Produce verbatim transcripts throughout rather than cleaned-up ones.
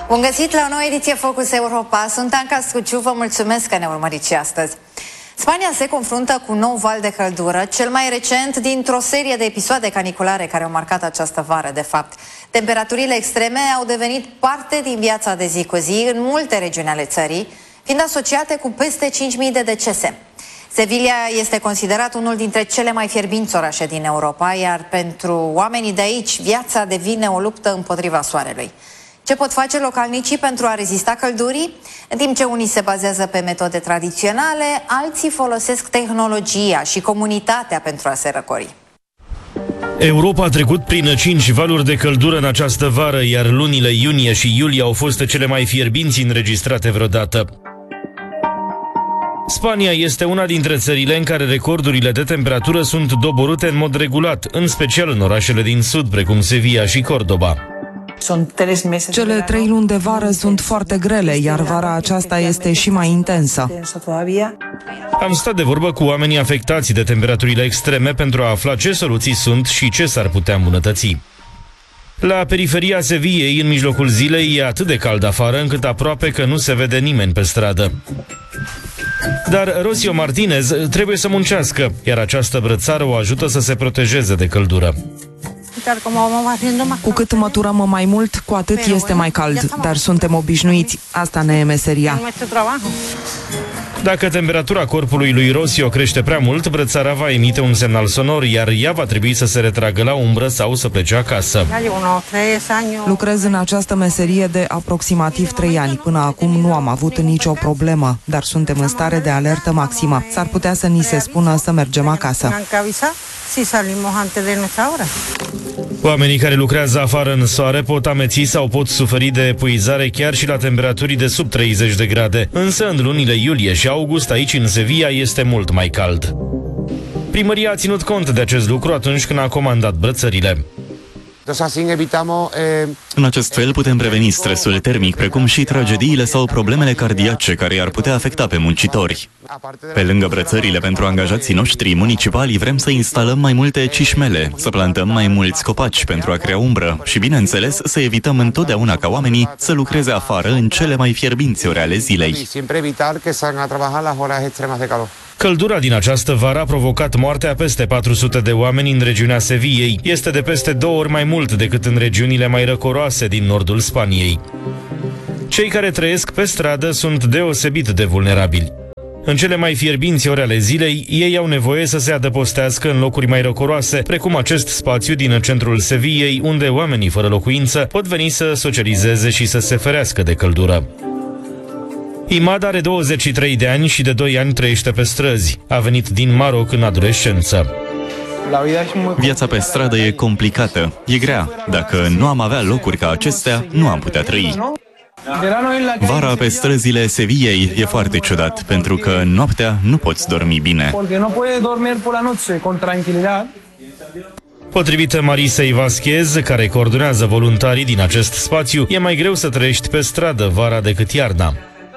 Bun găsit la o nouă ediție Focus Europa. Sunt Anca Struciu, vă mulțumesc că ne urmăriți și astăzi. Spania se confruntă cu un nou val de căldură, cel mai recent dintr-o serie de episoade caniculare care au marcat această vară, de fapt. Temperaturile extreme au devenit parte din viața de zi cu zi în multe regiuni ale țării, fiind asociate cu peste cinci mii de decese. Sevilla este considerat unul dintre cele mai fierbinți orașe din Europa, iar pentru oamenii de aici, viața devine o luptă împotriva soarelui. Ce pot face localnicii pentru a rezista căldurii? În timp ce unii se bazează pe metode tradiționale, alții folosesc tehnologia și comunitatea pentru a se răcori. Europa a trecut prin cinci valuri de căldură în această vară, iar lunile iunie și iulie au fost cele mai fierbinți înregistrate vreodată. Spania este una dintre țările în care recordurile de temperatură sunt doborâte în mod regulat, în special în orașele din sud, precum Sevilla și Córdoba. Cele trei luni de vară sunt foarte grele, iar vara aceasta este și mai intensă. Am stat de vorbă cu oamenii afectați de temperaturile extreme pentru a afla ce soluții sunt și ce s-ar putea îmbunătăți. La periferia Sevillei, în mijlocul zilei, e atât de cald afară încât aproape că nu se vede nimeni pe stradă. Dar Rocío Martínez trebuie să muncească, iar această brățară o ajută să se protejeze de căldură. Cu cât măturăm mai mult, cu atât este mai cald, dar suntem obișnuiți. Asta ne e meseria. Dacă temperatura corpului lui Rocío crește prea mult, brățara va emite un semnal sonor, iar ea va trebui să se retragă la umbră sau să plece acasă. Lucrez în această meserie de aproximativ trei ani. Până acum nu am avut nicio problemă, dar suntem în stare de alertă maximă. S-ar putea să ni se spună să mergem acasă. Oamenii care lucrează afară în soare pot ameți sau pot suferi de epuizare chiar și la temperaturi de sub treizeci de grade. Însă în lunile iulie și august aici în Sevilla este mult mai cald. Primăria a ținut cont de acest lucru atunci când a comandat brățările. În acest fel putem preveni stresul termic, precum și tragediile sau problemele cardiace care i-ar putea afecta pe muncitori. Pe lângă brățările pentru angajații noștri municipali, vrem să instalăm mai multe cișmele, să plantăm mai mulți copaci pentru a crea umbră și, bineînțeles, să evităm întotdeauna ca oamenii să lucreze afară în cele mai fierbinți ore ale zilei. Căldura din această vară a provocat moartea peste patru sute de oameni în regiunea Sevillei. Este de peste două ori mai mult decât în regiunile mai răcoroase din nordul Spaniei. Cei care trăiesc pe stradă sunt deosebit de vulnerabili. În cele mai fierbinți ore ale zilei, ei au nevoie să se adăpostească în locuri mai răcoroase, precum acest spațiu din centrul Sevillei, unde oamenii fără locuință pot veni să socializeze și să se ferească de căldură. Imad are douăzeci și trei de ani și de doi ani trăiește pe străzi. A venit din Maroc în adolescență. Viața pe stradă e complicată, e grea. Dacă nu am avea locuri ca acestea, nu am putea trăi. Vara pe străzile Sevillei e foarte ciudat, pentru că noaptea nu poți dormi bine. Potrivit Marisei Vasquez, care coordonează voluntarii din acest spațiu, e mai greu să trăiești pe stradă vara decât iarna.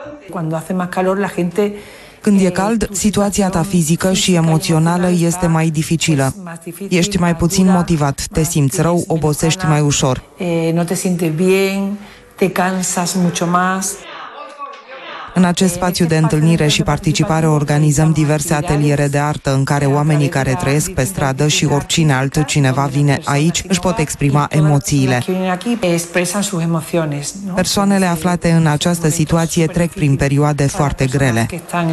Când e cald, situația ta fizică și emoțională este mai dificilă. Ești mai puțin motivat, te simți rău, obosești mai ușor. În acest spațiu de întâlnire și participare organizăm diverse ateliere de artă în care oamenii care trăiesc pe stradă și oricine altcineva vine aici își pot exprima emoțiile. Persoanele aflate în această situație trec prin perioade foarte grele.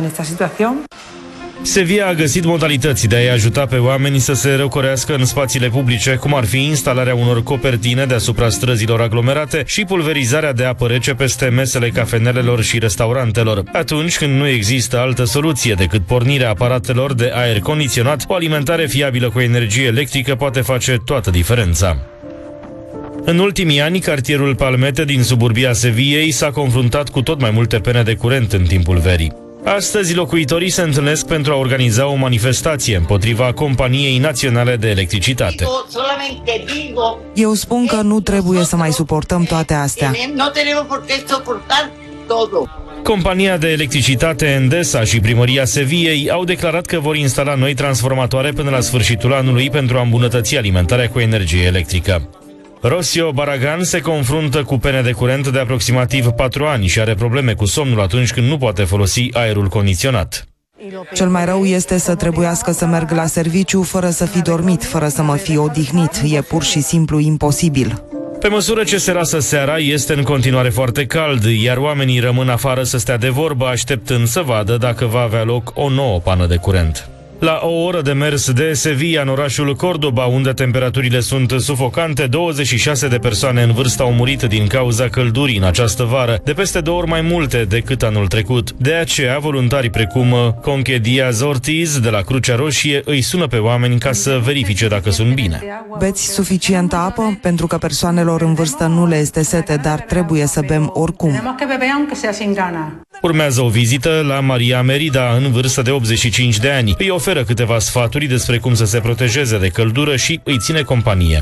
Sevilla a găsit modalități de a-i ajuta pe oameni să se răcorească în spațiile publice, cum ar fi instalarea unor copertine deasupra străzilor aglomerate și pulverizarea de apă rece peste mesele cafenelelor și restaurantelor. Atunci când nu există altă soluție decât pornirea aparatelor de aer condiționat, o alimentare fiabilă cu energie electrică poate face toată diferența. În ultimii ani, cartierul Palmete din suburbia Sevillei s-a confruntat cu tot mai multe pene de curent în timpul verii. Astăzi, locuitorii se întâlnesc pentru a organiza o manifestație împotriva Companiei Naționale de Electricitate. Eu spun că nu trebuie să mai suportăm toate astea. Compania de electricitate Endesa și primăria Sevillei au declarat că vor instala noi transformatoare până la sfârșitul anului pentru a îmbunătăți alimentarea cu energie electrică. Rosio Baragan se confruntă cu pene de curent de aproximativ patru ani și are probleme cu somnul atunci când nu poate folosi aerul condiționat. Cel mai rău este să trebuiască să merg la serviciu fără să fi dormit, fără să mă fi odihnit. E pur și simplu imposibil. Pe măsură ce se lasă seara, este în continuare foarte cald, iar oamenii rămân afară să stea de vorbă, așteptând să vadă dacă va avea loc o nouă pană de curent. La o oră de mers de Sevilla, în orașul Cordoba, unde temperaturile sunt sufocante, douăzeci și șase de persoane în vârstă au murit din cauza căldurii în această vară, de peste două ori mai multe decât anul trecut. De aceea, voluntarii precum Conche Diaz Ortiz de la Crucea Roșie îi sună pe oameni ca să verifice dacă sunt bine. Beți suficientă apă? Pentru că persoanelor în vârstă nu le este sete, dar trebuie să bem oricum. Urmează o vizită la Maria Merida, în vârstă de optzeci și cinci de ani. Îi oferă câteva sfaturi despre cum să se protejeze de căldură și îi ține companie.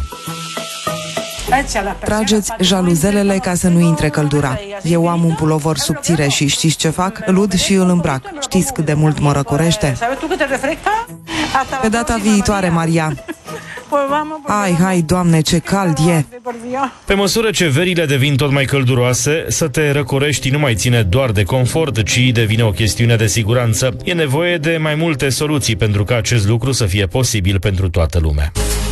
Trageți jaluzelele ca să nu intre căldura. Eu am un pulover subțire și știți ce fac? Îl ud și îl îmbrac. Știți cât de mult mă răcorește? Pe data viitoare, Maria. Hai, hai, Doamne, ce cald e! Pe măsură ce verile devin tot mai călduroase, să te răcorești nu mai ține doar de confort, ci devine o chestiune de siguranță. E nevoie de mai multe soluții pentru ca acest lucru să fie posibil pentru toată lumea.